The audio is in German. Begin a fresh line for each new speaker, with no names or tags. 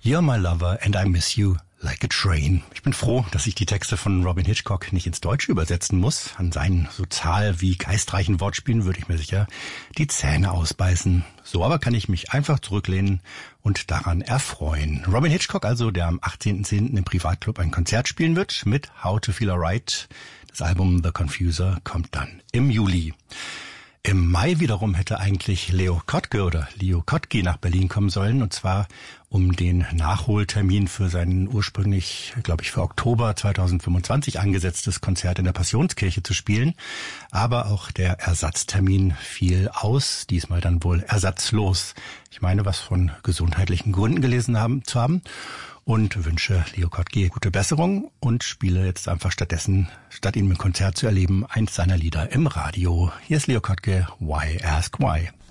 You're my lover and I miss you like a train. Ich bin froh, dass ich die Texte von Robyn Hitchcock nicht ins Deutsche übersetzen muss. An seinen so zahl- wie geistreichen Wortspielen würde ich mir sicher die Zähne ausbeißen. So aber kann ich mich einfach zurücklehnen und daran erfreuen. Robyn Hitchcock also, der am 18.10. im Privatclub ein Konzert spielen wird mit How to Feel Alright. Das Album The Confuser kommt dann im Juli. Im Mai wiederum hätte eigentlich Leo Kottke nach Berlin kommen sollen, und zwar um den Nachholtermin für sein ursprünglich, glaube ich, für Oktober 2025 angesetztes Konzert in der Passionskirche zu spielen. Aber auch der Ersatztermin fiel aus, diesmal dann wohl ersatzlos. Ich meine, was von gesundheitlichen Gründen gelesen zu haben. Und wünsche Leo Kottke gute Besserung und spiele jetzt einfach stattdessen, statt ihn im Konzert zu erleben, eins seiner Lieder im Radio. Hier ist Leo Kottke, Why Ask Why?